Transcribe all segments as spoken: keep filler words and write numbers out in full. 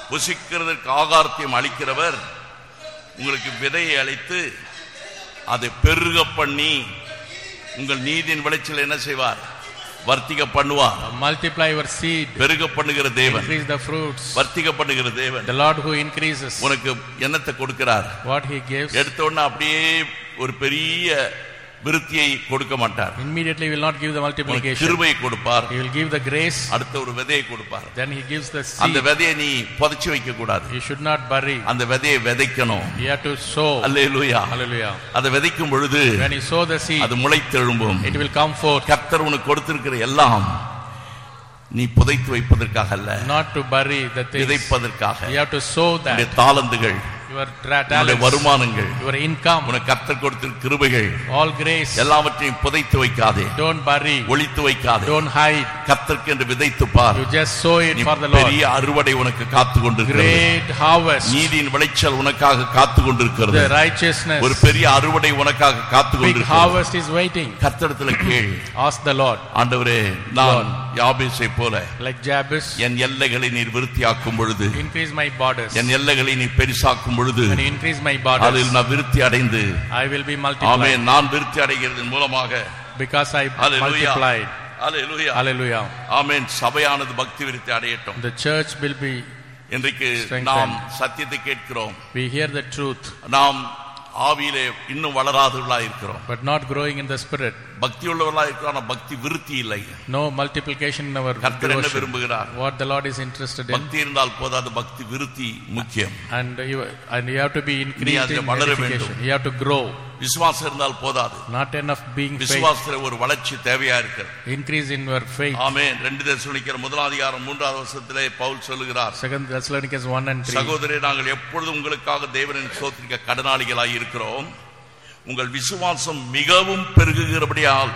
புசிக்கிறதற்கு ஆகாரத்தையும் அளிக்கிறவர் உங்களுக்கு விதையை அளித்து அதை பெருக பண்ணி உங்கள் நீதியின் விளைச்சல் என்ன செய்வார்? வர்த்திக பண்ணுவார். Multiply your seed. பெருக பண்ணுகிற தேவன். Increase the fruits. வர்த்திக பண்ணுகிற தேவன். The Lord who increases. உனக்கு என்னத்தை கொடுக்கிறார்? What he gives. எடுத்த உடனே அப்படியே ஒரு பெரிய விருத்தியை கொடுக்க மாட்டார். Immediately will not give the multiplication. கிருபையை கொடுப்பார். He will give the grace. அடுத்த ஒரு விதையை கொடுப்பார். Then he gives the seed. அந்த விதையை நீ புதைச்சு வைக்க கூடாது. You should not bury. அந்த விதையை விதைக்கணும். You have to sow. Hallelujah. Hallelujah. அதை விதைக்கும் பொழுது when you sow the seed, அது முளைத்தெழும்பும். it will come forth. கர்த்தர் உனக்கு கொடுத்திருக்கிற எல்லாம் நீ புதைத்து வைப்பதற்காக அல்ல. Not to bury the things. விதைப்பதற்காக. You have to sow that. உன்னுடைய தாளந்துகள், your talents, வருமானங்கள், your income, உனக்கு கர்த்தர் கொடுத்திருக்கிற கிருபைகள், all grace, எல்லாவற்றையும் புதைத்து வைக்காதே. don't bury, ஒளித்து வைக்காதே. don't hide. கர்த்தருக்கு என்று விதைத்து பார். You just sow it for the Lord. பெரிய அறுவடை உனக்கு காத்து கொண்டிருக்கிறது. Great harvest. நீதியின் விளைச்சல் உனக்காக காத்து கொண்டிருக்கிறது. The righteousness. ஒரு பெரிய அறுவடை உனக்காக காத்து கொண்டிருக்கிறது. Big harvest is waiting. கர்த்தரிடத்தில் கேள். Ask the Lord. ஆண்டவரே, நான் யாபேசை போல like Jabez, என் எல்லைகளை நீர் விருத்தியாக்கும் பொழுது, increase my borders, என் எல்லைகளை நீர் பெரிசாக்கும் பொழுது, when you increase my borders, அதில் நான் விருத்தி அடைந்து, I will be multiplied. ஆமென். நான் விருத்தி அடைகிறதன் மூலமாக, because I multiplied. Hallelujah. Hallelujah. ஆமென். சபையானது பக்தி விருத்தி அடையட்டும். The church will be இன்றைக்கு நாம் சத்தியத்தை கேட்கிறோம். We hear the truth. நாம் ஆவியிலே இன்னும் வளராதவர்களாய் இருக்கிறோம். But not growing in the spirit. பக்தி உள்ளவர்களாய் இருக்கிறோம், ஆனா பக்தி விருத்தி இல்லை. No multiplication in our கர்த்தர் என்ன விரும்புகிறார்? What the Lord is interested in. பக்தி இருந்தால் போதாது, பக்தி விருத்தி முக்கியம். And you and you have to be increased in edification. You have to grow. விசுவாசம் இருந்தால் போதாது. Not enough being faith. விசுவாசத்துல ஒரு வளர்ச்சி தேவையா இருக்கு. Increase in your faith. ஆமென். இரண்டு தெசலோனிக்கர் முதலாம் அதிகாரம் மூன்றாவது வசனத்திலே பவுல் சொல்லுகிறார். Second Thessalonians one and three. சகோதரரே, நாங்கள் எப்பொழுதும் உங்களுக்காக தேவனின் ஸ்தோத்திரிக்க கடனாளிகளாய் இருக்கிறோம். உங்கள் விசுவாசம் மிகவும் பெருகுகிறபடியால்,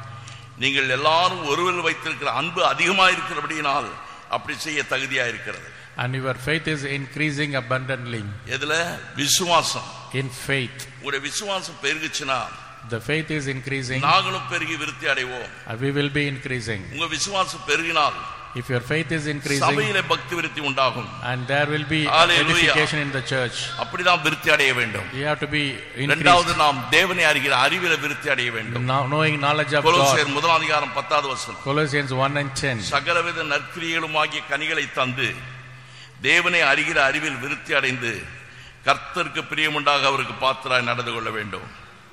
நீங்கள் எல்லாரும் ஒருவர் வைத்திருக்கிற அன்பு அதிகமாக இருக்கிறபடியால் அப்படி செய்ய தகுதியா இருக்கிறது. And your faith is increasing abundantly. எதுல? விசுவாசம். In faith. உங்களுடைய விசுவாசம் பெருகுச்சுனா, the faith is increasing, நாங்களும் பெருகி விருத்தி அடைவோம். we will be increasing. உங்க விசுவாசம் பெருகினால், if your faith is increasing, சபையிலே பக்தி விருத்தி உண்டாகும். and there will be Hallelujah. edification in the church. அப்படிதான் விருத்தி அடைய வேண்டும். You have to be increased. இரண்டாவது, நாம் தேவனை அறிகிற அறிவிலே விருத்தி அடைய வேண்டும். Now, knowing knowledge of God. கொலோசியர் முதலாம் அதிகாரம் பத்தாவது வசனம். Colossians one and ten. சகலவித நற்கிரியைகளுமாகிய கனிகளை தந்து தேவனை அறிகிற அறிவில் விருத்தி அடைந்து கர்த்தருக்கு பிரியமுண்டாக அவருக்கு பாத்திராய் நடந்து கொள்ள வேண்டும்.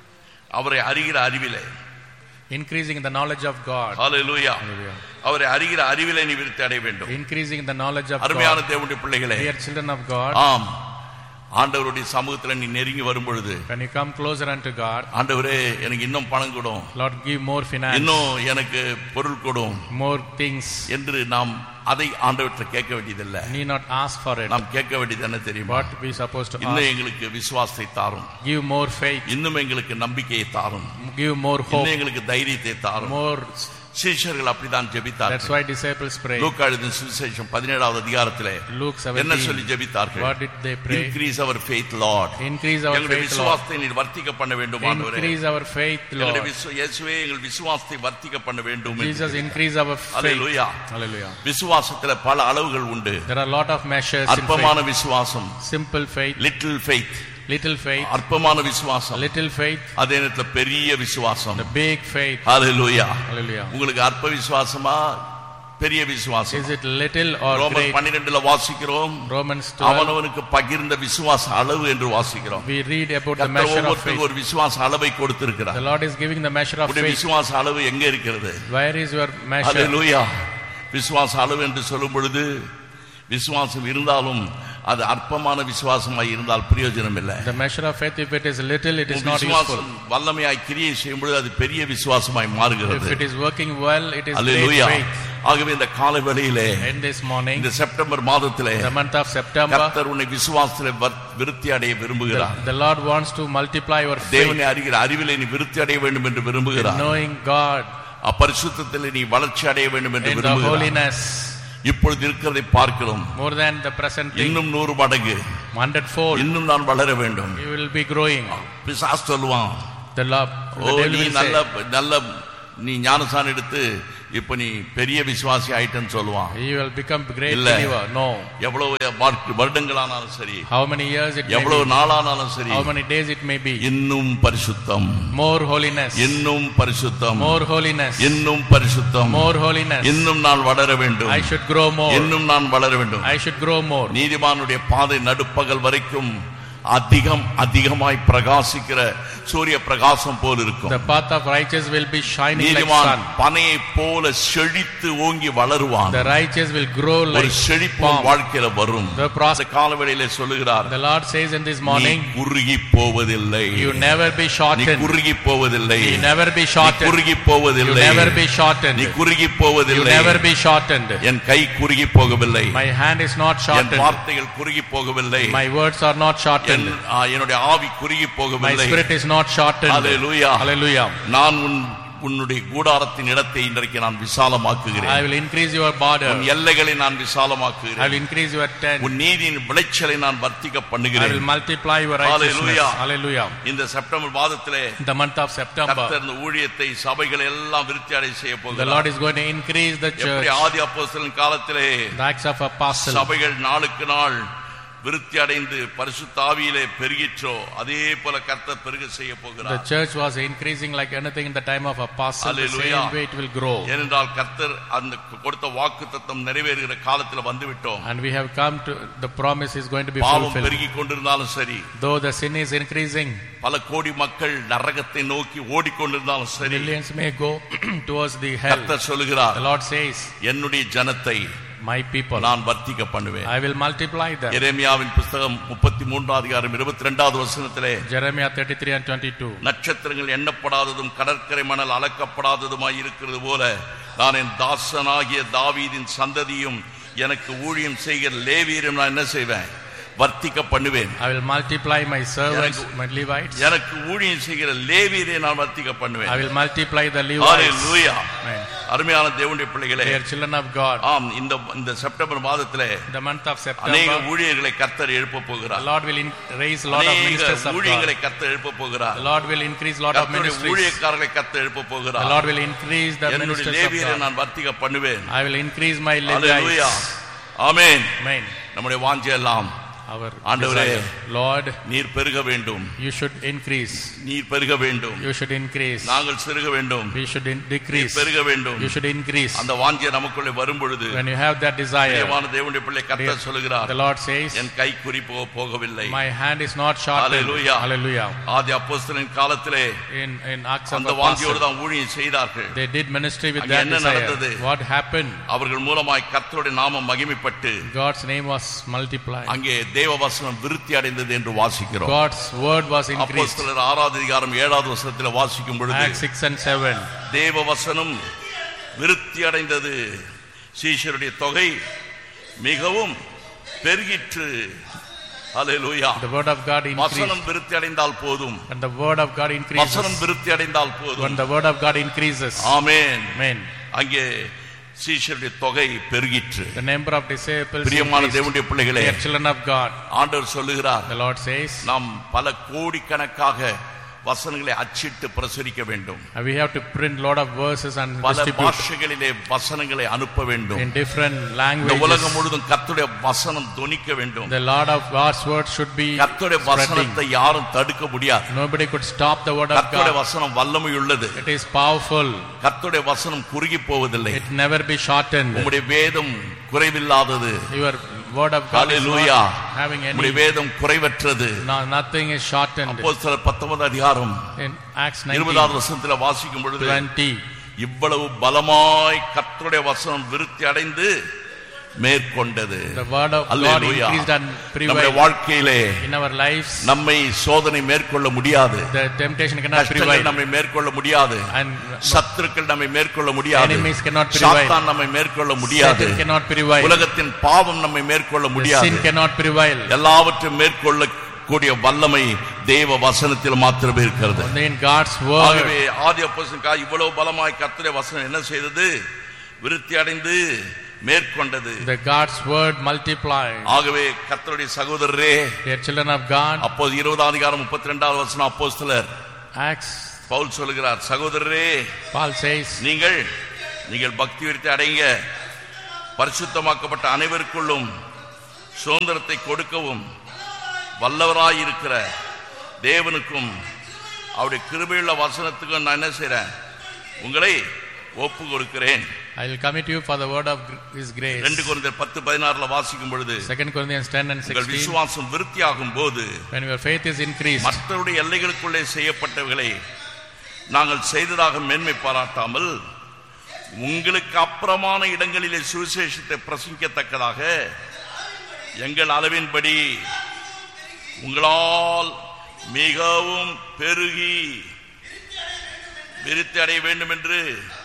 அவரை அறிகிற அறிவிலே, increasing in the knowledge of God. Hallelujah. அவரை அறிகிற அறிவிலே நீ விருத்தி அடைய வேண்டும். Increasing in the knowledge of God. அருமையான தேவனுடைய பிள்ளைகளே, dear children of God, ஆம், ஆண்டவருடைய சமூகத்துல நீ நெருங்கி வரும் பொழுது, when you come closer unto God, ஆண்டவரே எனக்கு இன்னும் பணம் கொடும், Lord give more finance, இன்னும் எனக்கு பொருள் கொடும், more things என்று நாம் அதை ஆண்டவர்கிட்ட கேட்க வேண்டியதில்லை. need not ask for it. நாம் கேட்க வேண்டியது என்ன தெரியுமா? What we supposed to ask? இன்னும் எங்களுக்கு விசுவாசத்தை தாரும், give more faith, இன்னும் எங்களுக்கு நம்பிக்கையை தாரும், give more hope, இன்னும் எங்களுக்கு தைரியத்தை தாரும். more. சீஷர்கள் அப்படிதான் ஜெபித்தார்கள். That's why disciples pray. லூக்கா எழுதின சுவிசேஷம் பதினேழாவது அதிகாரத்திலே Luke seventeen, என்ன சொல்லி ஜெபித்தார்கள்? what did they pray? Increase our faith, Lord. Increase our எங்களுடைய faith, Lord. விசுவாசத்தை நீர் வர்த்திக்க பண்ண வேண்டும் ஆண்டவரே. Increase our faith, Lord. எங்களுடைய விசு இயேசுவே எங்கள் விசுவாசத்தை வர்த்திக்க பண்ண வேண்டும். Jesus, increase our faith. Hallelujah. Hallelujah. விசுவாசத்திலே பல அளவுகள் உண்டு. There are a lot of measures in அற்பமான faith. விசுவாசம், Simple faith, little faith, little faith, அற்பமான விசுவாசம், little faith, அதே நேரத்துல பெரிய விசுவாசம். the big faith. Hallelujah. Hallelujah. உங்களுக்கு அற்ப விசுவாசமா பெரிய விசுவாசம்? Is it little or ரோமர் great? பன்னிரண்டுல வாசிக்கிறோம், Romans twelve, அவனவனுக்கு பகிர்ந்த விசுவாச அளவு என்று வாசிக்கிறோம். we read about the கர்த்தர் measure of ஒவ்வொருத்தருக்கும் faith. ஒரு விசுவாச அளவை கொடுத்திருக்கிறார். The Lord is giving the measure of உடைய faith. விசுவாச அளவு எங்க இருக்கிறது? Where is your measure? ஹல்லேலூயா. விசுவாச அளவு என்று சொல்லும் பொழுது, விசுவாசம் இருந்தாலும் அது அற்பமான விசுவாசமாய் இருந்தால் பிரயோஜனம் இல்லை. The measure of faith, if it is little, it is not useful. விசுவாசம் வல்லமையாய் கிரியை செய்யும் பொழுது அது பெரிய விசுவாசமாய் மாறுகிறது. If it is working well, it is great hallelujah. faith. ஆகவே இந்த காலை வேளையிலே, In this morning, இந்த செப்டம்பர் மாதத்திலே, the month of September, கர்த்தர் உன்னை விசுவாசத்திலே விருத்தி அடைய விரும்புகிறார். the, the Lord wants to multiply your faith. தேவனை அறிகிற அறிவிலே நீ விருத்தி அடைய வேண்டும் என்று விரும்புகிறார். Knowing God, அப்பரிசுத்தத்திலே நீ வளர்ச்சி அடைய வேண்டும் என்று in the விரும்புகிறார். holiness, இப்பொழுது இருக்கிறதை பார்க்கிறோம், more than the present thing, இன்னும் நூறு மடங்கு, hundredfold, இன்னும் நான் வளர வேண்டும். you will be growing. பிசாசு சொல்லுவான், The love, O the devil நீ will நல்ல say, நல்ல நீ ஞானசானம் எடுத்து இப்ப நீ பெரிய விசுவாசி ஆயிட்டேன்னு சொல்லுவான். You will become great believer. No. எவ்வளவு வருடங்களானாலும் சரி, how many years it may be, எவ்வளவு நாளானாலும் சரி, how many days it may be, இன்னும் பரிசுத்தம், more holiness, இன்னும் பரிசுத்தம், more holiness, இன்னும் பரிசுத்தம், more holiness, இன்னும் நான் வளர வேண்டும், I should grow more, இன்னும் நான் வளர வேண்டும், I should grow more. நீதிமானுடைய பாதை நடுப்பகல் வரைக்கும் அதிகம் அதிகமாய் பிரகாசிக்கிற சூரிய பிரகாசம் போல் இருக்கும். The path of righteous will be shining like sun. பனையை போல செழித்து ஓங்கி வளருவான். The righteous will grow like ஒரு செழிப்பு வாழ்க்கையில வரும். The process காலவேளையிலே சொல்லுகிறார். The Lord says in this morning, நீ குறுகி போவதில்லை. You never be shortened. நீ குறுகி போவதில்லை. You never be shortened. நீ குறுகி போவதில்லை. You never be shortened. நீ குறுகி போவதில்லை. You never be shortened. என் கை குறுகி போகவில்லை. My hand is not shortened. என் வார்த்தைகள் குறுகி போகவில்லை. My words are not shortened. என்னுடைய ஆவி குறுகி போகவில்லை. My spirit is not shortened. Hallelujah. Hallelujah. நான் உன் உன்னுடைய கூடாரத்தின் இடத்தை இன்றைக்கு நான் விசாலமாக்குகிறேன். I will increase your border. உன் எல்லைகளை நான் விசாலமாக்குகிறேன். I will increase your tent. உன் நீதியின் விளைச்சலை நான் வர்த்திக்க பண்ணுகிறேன். I will multiply your righteousness. Hallelujah. இந்த செப்டம்பர் மாதத்திலே, the month of September, கர்த்தர் இந்த ஊழியத்தை சபைகளை எல்லாம் விருத்தியடை செய்ய போகிறார். The Lord is going to increase the church. எப்படி ஆதி அப்போஸ்தலன் காலத்திலே the acts of apostles, சபைகள் நாளுக்கு நாள் விருத்தி அடைந்து பரிசுத்த ஆவியிலே பெருகிற்றோ அதே போல கர்த்தர் பெருக செய்ய போகிறார். The church was increasing like anything in the time of apostles. The same way it will grow. ஏனென்றால் கர்த்தர் அந்த கொடுத்த வாக்குத்தத்தம் நிறைவேறுகிற காலத்தில் வந்துவிட்டோம். And we have come to the promise is going to be பாவம் fulfilled. பெருகி கொண்டிருந்தாலும் சரி, though the sin is increasing, பல கோடி மக்கள் நரகத்தை நோக்கி ஓடிக்கொண்டிருந்தாலும் சரி, millions may go towards the hell. கர்த்தர் சொல்லுகிறார், the Lord says, என்னுடைய ஜனத்தை my people நான் வர்த்திக்க பண்ணுவேன். I will multiply them. எரேமியாவின் புத்தகம் முப்பத்தி மூன்றாவது அதிகாரம் இருபத்தி இரண்டாவது வசனத்திலே, Jeremiah thirty-three and twenty-two, நட்சத்திரங்கள் எண்ணப்படாததும் கடற்கரை மணல் அளக்கப்படாததுமாய் இருக்கிறது போல நான் என் தாசனாகிய தாவீதின் சந்ததியும் எனக்கு ஊழியம் செய்கிற லேவியரும் நான் என்ன செய்வேன்? வர்த்திக்க பண்ணுவேன். I will multiply my servants, my Levites. எனக்கு ஊழியம் செய்கிற லேவியரை நான் வர்த்திக்க பண்ணுவேன். I will multiply the Levites. Hallelujah. அருமையான தேவனுடைய பிள்ளைகளே, they are children of God. ஆம், இந்த இந்த செப்டம்பர் மாதத்திலே, the month of September, அநேக ஊழியர்களை கர்த்தர் எழுப்ப போகிறார். the Lord will raise a lot of ministers of God. ஊழியர்களை கர்த்தர் எழுப்ப போகிறார். the Lord will increase a lot of ministries. ஊழியக்காரர்களை கர்த்தர் எழுப்ப போகிறார். the Lord will increase the ministers of லேவியரை God. நான் வர்த்திக்க பண்ணுவேன். I will increase my Levites. Hallelujah. Amen. Amen. நம்முடைய வாஞ்சை எல்லாம், our ஆண்டவரே, Lord, நீர் பெருக வேண்டும். you should increase. நீர் பெருக வேண்டும். you should increase. நாங்கள் சிறுக வேண்டும். we should decrease. பெருக வேண்டும். you should increase. அந்த வாஞ்சை நமக்குள்ளே வரும் பொழுது, when you have that desire, தேவனான தேவனுடைய பிள்ளை கர்த்தர் சொல்கிறார், the Lord says, என் கை குறி போகவில்லை. my hand is not shortened. Hallelujah. Hallelujah. ஆதி அப்போஸ்தலரின் காலத்திலே in in Acts of அந்த வாஞ்சையோடு தான் ஊழியம் செய்தார்கள். they did ministry with அங்கே that என்ன desire. நடந்தது? what happened? அவர்கள் மூலமாய் கர்த்தருடைய நாமம் மகிமைப்பட்டு God's name was multiplied. அங்கே தேவ வசனம் விருத்தி அடைந்தது என்று வாசிக்கிறோம். God's word was increased. அப்போஸ்தலர் ஆறாவது அதிகாரம் ஏழாவது வசனத்தில் வாசிக்கும் பொழுது, Acts six and seven, தேவ வசனம் விருத்தி அடைந்தது, சீஷருடைய தொகை மிகவும் பெருகிற்று. Hallelujah. the word of God increased. வசனம் விருத்தி அடைந்தால் போதும். and the word of God increases. வசனம் விருத்தி அடைந்தால் போதும். when the word of God increases. Amen. Amen. அங்கே சீஷருடைய தொகை பெருகிற்று. the number of disciples பிரியமான increased. தேவனுடைய பிள்ளைகளே, they are children of God. ஆண்டவர் சொல்லுகிறார், the Lord says, நாம் பல கோடிக்கணக்காக வசனங்களை அச்சிட்டு பிரசுரிக்க வேண்டும். we have to print lot of verses and பல distribute பாஷைகளிலே வசனங்களை அனுப்ப வேண்டும். in different இந்த languages. உலகம் முழுதும் கர்த்தருடைய வசனம் தொனிக்க வேண்டும். the Lord of God's word should be கர்த்தருடைய வசனத்தை யாரும் தடுக்க முடியாது. nobody could stop the word of கர்த்தருடைய God. வசனம் வல்லமை உள்ளது. it is powerful. கர்த்தருடைய வசனம் குறுகி போவதில்லை. it never be shortened. உம்முடைய வேதம் குறைவில்லாதது. your word of God is Hallelujah. not having any. உம்முடைய வேதம் குறைவற்றது. no, nothing is shortened. அப்போஸ்தலர் பத்தொன்பது அதிகாரம் in Acts இருபதாவது வசனத்தில் வாசிக்கும் பொழுது, twenty, இவ்வளவு பலமாய் கர்த்தருடைய வசனம் விருத்தி அடைந்து மேற்கொண்டது. the word of God increased and நம்முடைய prevailed வாழ்க்கையிலே in our lives. நம்மை சோதனை மேற்கொள்ள முடியாது. the temptation cannot கஷ்டங்கள் prevail நம்மை மேற்கொள்ள முடியாது. and சத்துருக்கள் நம்மை மேற்கொள்ள முடியாது. enemies cannot prevail. சாத்தான் நம்மை மேற்கொள்ள முடியாது. Satan cannot prevail. உலகத்தின் பாவம் நம்மை மேற்கொள்ள முடியாது. sin cannot prevail. எல்லாவற்றையும் மேற்கொள்ள கூடிய வல்லமை தேவ வசனத்தில் மாத்திரமே இருக்கிறது. only in God's word. ஆகவே ஆதி அப்போஸ்தலனுக்கு இவ்வளவு பலமாய் கர்த்தருடைய வசனம் என்ன செய்தது? விருத்தி அடைந்து மேற்கொண்டது. the God's word multiplied. ஆகவே கர்த்தருடைய சகோதரரே, they are children of God. அப்போது இருபதாம் அதிகாரம் முப்பத்தி இரண்டாவது வசனம் அப்போஸ்தலர் Acts, பவுல் சொல்லுகிறார், சகோதரரே, Paul says, நீங்கள் நீங்கள் பக்தி விருத்தி அடைங்க, பரிசுத்தமாக்கப்பட்ட அனைவருக்குள்ளும் சுதந்திரத்தை கொடுக்கவும் வல்லவராயிருக்கிற தேவனுக்கும் அவருடைய கிருபையுள்ள வசனத்துக்கும் நான் என்ன செய்றேன், உங்களை ஒப்பு கொடுக்கிறேன். I will commit you for the word of his grace. ரெண்டு கொரிந்தியர் பத்து பதினாறுல வாசிக்கும் பொழுது, Second Corinthians ten and உங்கள் sixteen, விசுவாசம் விருத்தியாகும் போது when your faith is increased, மற்றவருடைய எல்லைகளுக்குள்ளே செய்யப்பட்டவைகளை நாங்கள் செய்ததாக மேன்மை பாராட்டாமல் உங்களுக்கு அப்புறமான இடங்களிலே சுவிசேஷத்தை பிரசங்கிக்கத்தக்கதாக எங்கள் அளவின்படி உங்களால் மிகவும் பெருகி விருத்தி அடைய வேண்டும் என்று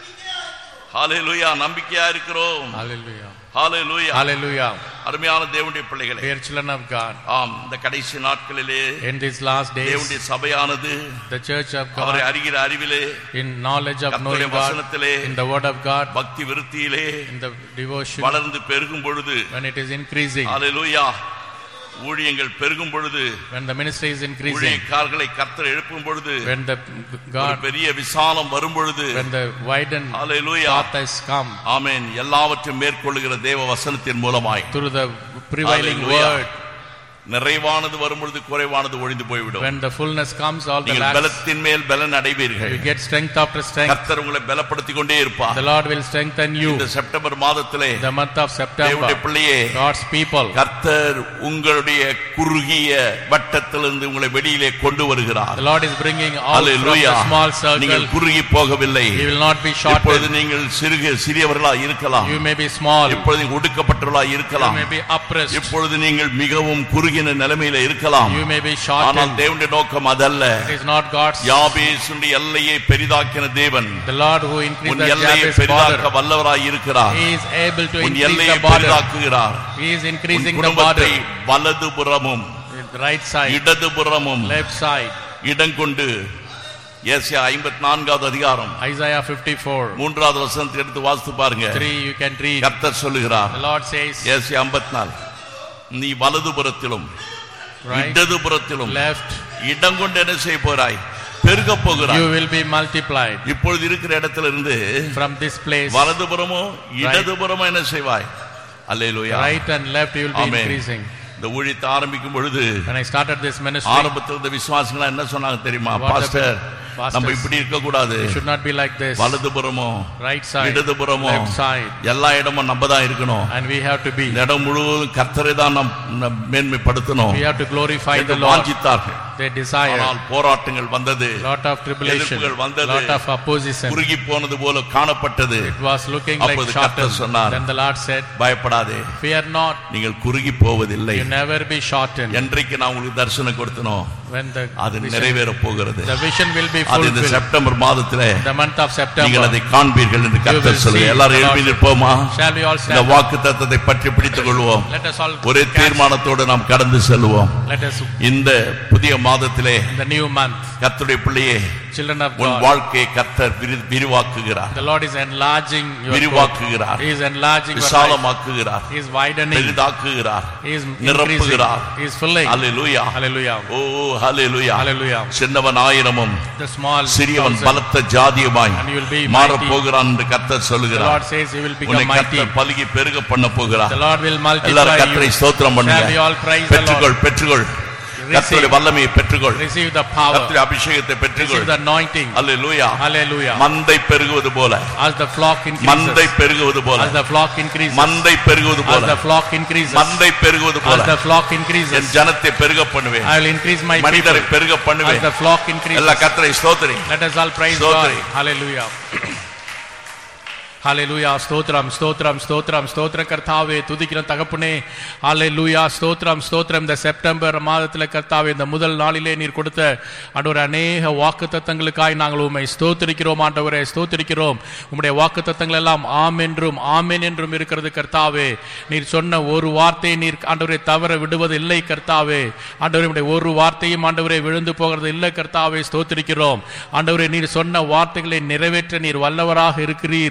ஹல்லேலூயா நம்பிக்கையா இருக்கிறோம். hallelujah, ஹல்லேலூயா, hallelujah. அருமையான தேவனுடைய பிள்ளைகளே, Dear children of God, ஆம், இந்த கடைசி நாட்களிலே in these last days, தேவனுடைய சபையானது the church of அவரை God, அறிகிற அறிவிலே, in knowledge of கர்த்தருடைய knowing God, வசனத்திலே, in the word of God, பக்தி விருத்தியிலே in the devotion, வளர்ந்து பெருகும் பொழுது, when it is increasing, ஹல்லேலூயா, ஊழியங்கள் பெருகும் பொழுது, when the ministry is increasing, ஊழியக்காரர்களை கர்த்தர் எழுப்பும் பொழுது, when the ஒரு God, பெரிய விசாலம் வரும் பொழுது, when the widened hallelujah, path has come, ஆமென், எல்லாவற்றையும் மேற்கொள்ளுகிற தேவ வசனத்தின் மூலமாய் through the prevailing Hallelujah. word, நிறைவானது வரும் பொழுது குறைவானது ஒழிந்து போய்விடும். when the fullness comes, all the நீங்கள் lacks, பலத்தின் மேல் பலன் அடைவீர்கள். you get strength after strength. கர்த்தர் உங்களை பலப்படுத்திக் கொண்டே இருப்பார். The Lord will strengthen you. இந்த செப்டம்பர் மாதத்திலே The month of September, தேவனுடைய பிள்ளையே, God's people, கர்த்தர் உங்களுடைய குறுகிய வட்டத்திலிருந்து உங்களை வெளியிலே கொண்டு வருகிறார். the Lord is bringing out from Hallelujah. the small circle. நீங்கள் குறுகி போகவில்லை. You will not be இப்பொழுது shortened. நீங்கள் சிறுக சிறியவர்களாக இருக்கலாம். You may be small. இப்பொழுது ஒடுக்கப்பட்டவர்களாக You இருக்கலாம். may be oppressed. இப்பொழுது நீங்கள் மிகவும் குறுகின நிலைமையில இருக்கலாம். You may be ஆனால் shortened. தேவனுடைய நோக்கம் அதல்ல. It is not God's. யாபேசுடைய எல்லையை பெரிதாக்கின தேவன் The Lord who increased உன் the எல்லையை Jabez பெரிதாக்க border, வல்லவராய் இருக்கிறார். He is able to உன் increase எல்லையை the border. பெரிதாக்குகிறார். He is உன் increasing the குடும்பத்தை border. வலதுபுறமும் The right side, இடதுபுறமும் left side. இடம் கொண்டு ஏசாயா ஐம்பத்தி நான்காவது அதிகாரம் Isaiah fifty-four, மூன்றாவது வசனத்தை எடுத்து வாசித்து பாருங்க. three, you can read. கர்த்தர் சொல்லுகிறார், The Lord says, ஏசாயா ஐம்பத்தி நான்கு, நீ வலதுபுறத்திலும் right, இடதுபுறத்திலும் left, இடம் கொண்டு என்ன செய்ய போறாய், பெருக போகிறாய். you will be multiplied. இப்பொழுது இருக்கிற இடத்துல இருந்து From this place, வலதுபுறமோ இடதுபுறமோ என்ன செய்வாய். அல்லேலூயா. right and left, you will be Amen. increasing. இந்த ஊழியத்தை ஆரம்பிக்கும் பொழுது When I started this ministry, ஆரம்பத்தில் இருந்த விசுவாசிகளா என்ன சொன்னாங்க தெரியுமா, What the பாஸ்டர் pastors, நம்ம இப்படி இருக்க கூடாது, it should not be like this. வலதுபுறமோ Right side, இடதுபுறமோ left side, எல்லா இடமும் நம்ம தான் இருக்கணும். and we have to be. இந்த இடம் முழுவதும் கர்த்தரை தான் நாம் நாம் மேன்மைப்படுத்தணும் We have to glorify என்று the Lord. வாஞ்சித்தார்கள். They desire. ஆனால் போராட்டங்கள் வந்தது, Lot of tribulation, எதிர்ப்புகள் வந்தது, lot of opposition. குறுகி போனது போல காணப்பட்டது. It was looking like அப்பொழுது கர்த்தர் shortened. சொன்னார், Then the Lord said, பயப்படாதே, fear not, நீங்கள் குறுகி போவதில்லை. you never be shortened. என்றைக்கு நான் உங்களுக்கு தரிசனம் கொடுத்தனோ When the அது vision, நிறைவேற போகிறது. the vision will be அது இந்த fulfilled. செப்டம்பர் மாதத்திலே The month of நீங்கள் September, அதை காண்பீர்கள் என்று will கர்த்தர் see சொல்லுங்க. எல்லாரும் the எழுப்பி Lord. நிற்போமா? shall we all இந்த stand? வாக்குத்தத்தத்தை பற்றி பிடித்துக் கொள்வோம். Let us all ஒரே catch. தீர்மானத்தோடு நாம் கடந்து செல்வோம். Let us, இந்த புதிய மாதத்திலே in the new month, கர்த்தருடைய பிள்ளையே, children of உன் God, வாழ்க்கையை கர்த்தர் விரி- விரிவாக்குகிறார், the Lord is enlarging your court. விரிவாக்குகிறார், He is enlarging your life. விசாலமாக்குகிறார், He is widening. பெரிதாக்குகிறார், He is increasing. நிரப்புகிறார். He is filling. Hallelujah. Hallelujah. O hallelujah. Hallelujah. சின்னவன் ஆயிரமும் The small சிறியவன் thousand, பலத்த ஜாதியுமாய் and you will be மாறப் mighty. போகிறான் என்று கர்த்தர் The சொல்லுகிறார். Lord says He will உன்னை become mighty. கர்த்தர் பலுகி பெருக பண்ண போகிறார். The Lord will multiply எல்லாரும் கர்த்தரை you. ஸ்தோத்திரம் Shall we பண்ணுங்க. all praise the பெற்றுக்கொள், Lord? பெற்றுக்கொள், கர்த்தருடைய வல்லமையை பெற்றுக்கொள், Receive the power. கர்த்தருடைய அபிஷேகத்தை Receive பெற்றுக்கொள். the anointing. அல்லேலூயா. Hallelujah. மந்தை பெருகுவது போல, As the flock மந்தை increases. பெருகுவது போல, As the flock increases. மந்தை பெருகுவது As போல, the flock increases. மந்தை பெருகுவது As போல the flock என் increases. ஜனத்தை பெருக பண்ணுவேன், I will increase my people. மனிதரை பெருக As பண்ணுவேன். the flock increases. எல்லா கர்த்தரை ஸ்தோத்திரி. Let us all praise Stotri. God. Hallelujah. Hallelujah. ஸ்தோத்திரம் ஸ்தோத்திரம் ஸ்தோத்திரம் ஸ்தோத்திர கர்த்தாவே, துதிக்கிற தகப்பனே. ஹalleluya. ஸ்தோத்திரம் ஸ்தோத்திரம். இந்த செப்டம்பர் மாதத்தில் கர்த்தாவே, இந்த முதல் நாளிலே நீர் கொடுத்த ஆண்டவரே அநேக வாக்குத்தத்தங்களுக்காய் நாங்கள் உம்மை ஸ்தோத்திரிக்கிறோம் ஆண்டவரே, ஸ்தோத்திரிக்கிறோம். உம்முடைய வாக்குத்தத்தங்கள் எல்லாம் ஆம் என்றும் ஆமென் என்றும் இருக்கிறது கர்த்தாவே. நீர் சொன்ன ஒரு வார்த்தையை நீர் ஆண்டவரே தவற விடுவது இல்லை கர்த்தாவே. ஆண்டவரே உம்முடைய ஒரு வார்த்தையும் ஆண்டவரே விழுந்து போகிறது இல்லை கர்த்தாவே, ஸ்தோத்திரிக்கிறோம். ஆண்டவரே நீர் சொன்ன வார்த்தைகளை நிறைவேற்ற நீர் வல்லவராக இருக்கிறீர்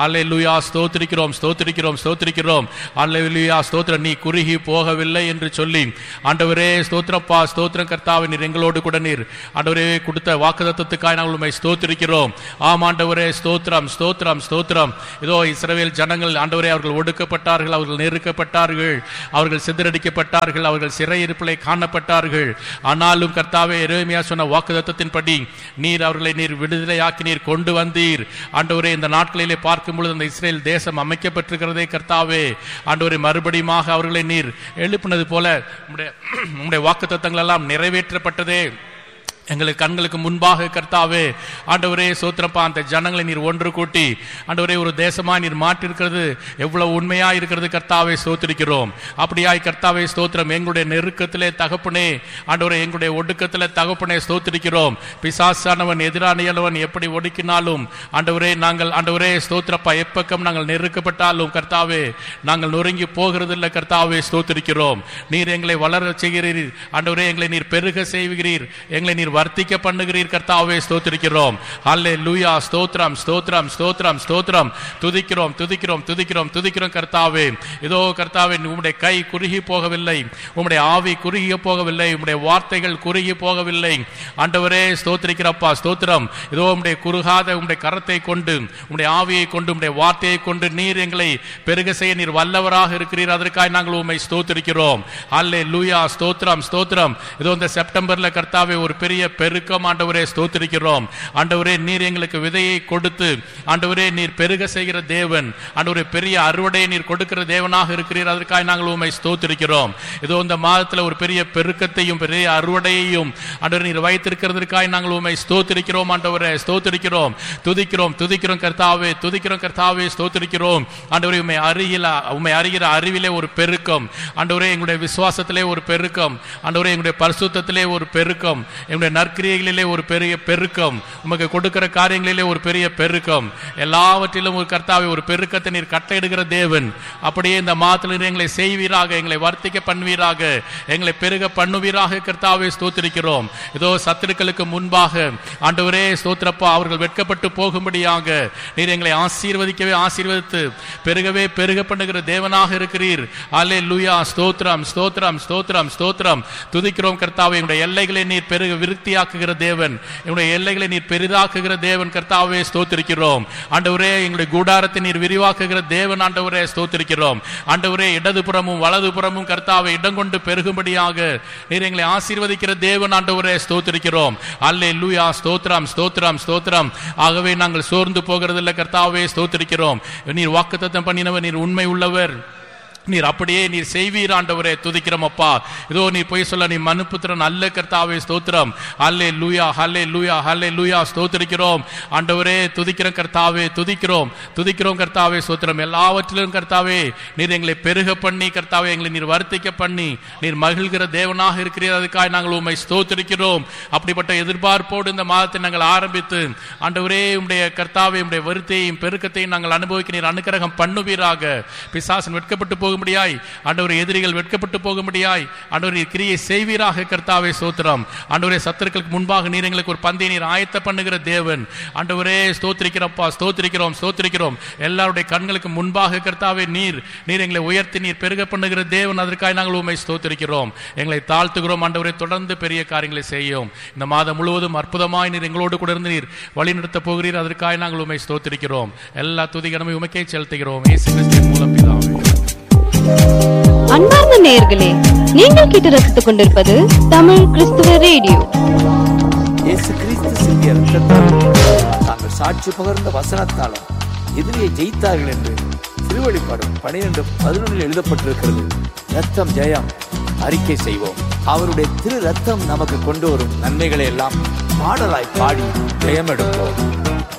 அல்லேலூயா ஸ்தோத்திரிக்கிறோம் ஸ்தோத்திரிக்கிறோம் ஸ்தோத்திரிக்கிறோம் அல்லேலூயா ஸ்தோத்திரம். நீ குறுகி போகவில்லை என்று சொல்லி ஆண்டவரே ஸ்தோத்திரப்பா ஸ்தோத்திரம் கர்த்தாவே, நீர் எங்களோடு கூட நீர் ஆண்டவரே கொடுத்த வாக்குத்தத்தத்துக்காக நாங்கள் உம்மை ஸ்தோத்திரிக்கிறோம். ஆம் ஆண்டவரே ஸ்தோத்திரம் ஸ்தோத்திரம் ஸ்தோத்திரம். இதோ இஸ்ரவேல் ஜனங்கள் ஆண்டவரே அவர்கள் ஒடுக்கப்பட்டார்கள், அவர்கள் நெருக்கப்பட்டார்கள், அவர்கள் சிதறடிக்கப்பட்டார்கள், அவர்கள் சிறையிருப்பிலே காணப்பட்டார்கள். ஆனாலும் கர்த்தாவே எரேமியா சொன்ன வாக்குத்தத்தத்தின்படி நீர் அவர்களை நீர் விடுதலையாக்கி நீர் கொண்டு வந்தீர். ஆண்டவரே இந்த நாட்களிலே பார்க்கும் பொழுது அந்த இஸ்ரேல் தேசம் அமைக்கப்பட்டிருக்கிறதே கர்த்தாவே, ஆண்டவரே மறுபடியும் அவர்களை நீர் எழுப்பினது போல உம்முடைய வாக்குத்தத்தங்கள் எல்லாம் நிறைவேற்றப்பட்டதே எங்களுக்கு கண்களுக்கு முன்பாக கர்த்தாவே. ஆண்டவரே சோத்திரப்பா, அந்த ஜனங்களை நீர் ஒன்று கூட்டி ஆண்டவரே ஒரு தேசமா நீர் மாற்றிருக்கிறது எவ்வளவு உண்மையா இருக்கிறது கர்த்தாவே, ஸ்தோத்திரிக்கிறோம். அப்படியாய் கர்த்தாவே ஸ்தோத்திரம். எங்களுடைய நெருக்கத்திலே தகப்பனே ஆண்டவரே, எங்களுடைய ஒடுக்கத்திலே தகப்பனே ஸ்தோத்திரிக்கிறோம். பிசாசானவன் எதிரானியலவன் எப்படி ஒடுக்கினாலும் ஆண்டவரே நாங்கள் ஆண்டவரே ஸ்தோத்திரப்பா எப்பக்கம் நாங்கள் நெருக்கப்பட்டாலும் கர்த்தாவே நாங்கள் நொறுங்கி போகிறது இல்லை கர்த்தாவே, ஸ்தோத்திரிக்கிறோம். நீர் எங்களை வளர செய்கிறீர் ஆண்டவரே, எங்களை நீர் பெருக செய்கிறீர், எங்களை நீர் வர்த்திக்க பண்ணுகிறீர் கர்த்தாவே, ஸ்தோத்திரிக்கிறோம். அல்லேலூயா ஸ்தோத்திரம் ஸ்தோத்திரம் ஸ்தோத்திரம் ஸ்தோத்திரம். துதிக்கிறோம் துதிக்கிறோம் துதிக்கிறோம் துதிக்கிறோம் கர்த்தாவே. இதோ கர்த்தாவே, உம்முடைய கை குறுகி போகவில்லை, உம்முடைய ஆவி குறுகி போகவில்லை, உம்முடைய வார்த்தைகள் குறுகி போகவில்லை. ஆண்டவரே ஸ்தோத்திரிக்கிறப்பா ஸ்தோத்திரம். இதோ உம்முடைய குறுகாத உம்முடைய கரத்தை கொண்டு உம்முடைய ஆவியை கொண்டு உம்முடைய வார்த்தையை கொண்டு நீர் எங்களை பெருக செய்ய நீர் வல்லவராக இருக்கிறீர். அதற்காக நாங்கள் உம்மை ஸ்தோத்திரிக்கிறோம். அல்லேலூயா ஸ்தோத்திரம் ஸ்தோத்திரம். இதோ இந்த செப்டம்பர்ல கர்த்தாவே ஒரு பெரிய பெருக்கம் ஆண்டவரே ஸ்தோத்திரிக்கிறோம். ஆண்டவரே நீர் எங்களுக்கு விதையை கொடுத்து ஆண்டவரே நீர் பெருக செய்கிற தேவன், ஆண்டவரே பெரிய அறுவடையை நீர் கொடுக்கிற தேவனாக இருக்கிறீர். அதற்காக நாங்கள் உம்மை ஸ்தோத்திரிக்கிறோம். இதோ இந்த மாதத்தில் ஒரு பெரிய பெருக்கத்தையும் பெரிய அறுவடையையும் ஆண்டவரே நீர் வைத்திருக்கிறதற்காக நாங்கள் உம்மை ஸ்தோத்திரிக்கிறோம். ஆண்டவரே ஸ்தோத்திரிக்கிறோம், துதிக்கிறோம் துதிக்கிறோம் கர்த்தாவே, துதிக்கிறோம் கர்த்தாவே, ஸ்தோத்திரிக்கிறோம். ஆண்டவரே உம்மை அறிகிற உம்மை அறிகிற அறிவிலே ஒரு பெருக்கம், ஆண்டவரே எங்களுடைய விசுவாசத்திலே ஒரு பெருக்கம், ஆண்டவரே எங்களுடைய பரிசுத்தத்திலே ஒரு பெருக்கம், எங்களுடைய நற்கிரியைகளிலே ஒரு பெரிய பெருக்கம், உமக்கு கொடுக்கிற காரியங்களிலே ஒரு பெரிய பெருக்கம், எல்லாவற்றிலும் ஒரு கர்த்தாவே ஒரு பெருக்கத்தை நீர் கட்டளையிடுகிற தேவன். அப்படியே இந்த மாதத்தில் எங்களை செய்வீராக, எங்களை வர்த்திக்க பண்ணுவீராக, எங்களை பெருக பண்ணுவீராக கர்த்தாவே, ஸ்தோத்திரிக்கிறோம். இதோ சத்துருக்களுக்கு முன்பாக ஆண்டவரே ஸ்தோத்திரப்பா அவர்கள் வெட்கப்பட்டு போகும்படியாக நீர் எங்களை ஆசீர்வதிக்கவே ஆசீர்வதித்து பெருகவே பெருக பண்ணுகிற தேவனாக இருக்கிறீர். அல்லேலூயா ஸ்தோத்திரம் ஸ்தோத்திரம் ஸ்தோத்திரம் ஸ்தோத்திரம். துதிக்கிறோம் கர்த்தாவே. எங்களுடைய எல்லைகளை நீர் பெருக விருத்தியாக்குகிற தேவன், எங்களுடைய எல்லைகளை நீர் பெரிதாக்குகிற தேவன் கர்த்தாவே, ஸ்தோத்திரிக்கிறோம். ஆண்டவரே எங்களுடைய கூடாரத்தை நீர் விரிவாக்குகிற தேவன் ஆண்டவரே, ஸ்தோத்திரிக்கிறோம். ஆண்டவரே இடதுபுறமும் வலதுபுறமும் கர்த்தாவே இடம் கொண்டு பெருகும்படியாக நீர் எங்களை ஆசீர்வதிக்கிற தேவன் ஆண்டவரே, ஸ்தோத்திரிக்கிறோம். அல்லேலூயா ஸ்தோத்திரம் ஸ்தோத்திரம் ஸ்தோத்திரம். ஆகவே நாங்கள் சோர்ந்து போகிறதில்லை கர்த்தாவே, ஸ்தோத்திரிக்கிறோம். நீர் வாக்குத்தத்தம் பண்ணினவர், நீர் உண்மை உள்ளவர், நீர் அப்படியே நீர் செய்வீர் ஆண்டவரே, துதிக்கிறோம் அப்பா. இதோ நீ போய் சொல்ல நீ மனுப்புத்திரன் அல்ல கர்த்தாவே, ஸ்தோத்திரம். அல்லேலூயா அல்லேலூயா அல்லேலூயா ஸ்தோத்திரிக்கிறோம் ஆண்டவரே, துதிக்கிறோம் கர்த்தாவே, துதிக்கிறோம் துதிக்கிறோம் கர்த்தாவே, ஸ்தோத்திரம். எல்லாவற்றிலும் கர்த்தாவே நீர் எங்களை பெருக பண்ணி கர்த்தாவே எங்களை நீர் வர்த்திக்க பண்ணி நீர் மகிழ்கிற தேவனாக இருக்கிறீர். அதுக்காக நாங்கள் உம்மை ஸ்தோத்திரிக்கிறோம். அப்படிப்பட்ட எதிர்பார்ப்போடு இந்த மாதத்தை நாங்கள் ஆரம்பித்து ஆண்டவரே உம்முடைய கர்த்தாவே உம்முடைய வருத்தையும் பெருக்கத்தையும் நாங்கள் அனுபவிக்க நீர் அனுக்கிரகம் பண்ணுவீராக. பிசாசன் வெட்கப்பட்டு போகும்படியாய் ஆண்டவரே, எதிரிகள் வெட்கப்பட்டு போகும்படியாய் ஆண்டவரே கிரியை செய்வீராக கர்த்தாவே, ஸ்தோத்திரம். ஆண்டவரே சத்துருக்களுக்கு முன்பாக நீர் எங்களுக்கு ஒரு பந்தையை நீர் ஆயத்த பண்ணுகிற தேவன் ஆண்டவரே, ஸ்தோத்திரிக்கிறப்பா ஸ்தோத்திரிக்கிறோம் ஸ்தோத்திரிக்கிறோம். எல்லாருடைய கண்களுக்கு முன்பாக கர்த்தாவே நீர் நீர் எங்களை உயர்த்தி நீர் பெருக பண்ணுகிற தேவன். அதற்காக நாங்கள் உம்மை ஸ்தோத்திரிக்கிறோம், எங்களை தாழ்த்துகிறோம் ஆண்டவரே. தொடர்ந்து பெரிய காரியங்களை செய்யும். இந்த மாதம் முழுவதும் அற்புதமாய் நீர் எங்களோடு கூட இருந்து நீர் வழி நடத்த போகிறீர். அதற்காக நாங்கள் உம்மை ஸ்தோத்திரிக்கிறோம். எல்லா துதிகரமே உமக்கே செலுத்துகிறோம், இயேசு கிறிஸ்துவின் மூலம் பிதாவே. அன்பார்ந்த நேயர்களே, நீங்கள் கேட்டு ரசித்துக் கொண்டிருப்பது தமிழ் கிறிஸ்துவ ரேடியோ. இயேசு கிறிஸ்து சிந்திய இரத்தத்தாலும் தாங்கள் சாட்சி பகர்ந்த வசனத்தாலும் எதிரியை ஜெயித்தார்கள் என்று திருவெளிப்பாடு பனிரெண்டு பதினொன்றில் எழுதப்பட்டிருக்கிறது. ரத்தம் ஜெயம் அறிக்கை செய்வோம். அவருடைய திரு ரத்தம் நமக்கு கொண்டு வரும் நன்மைகளை எல்லாம் பாடலாய் பாடி ஜெயம் எடுப்போம்.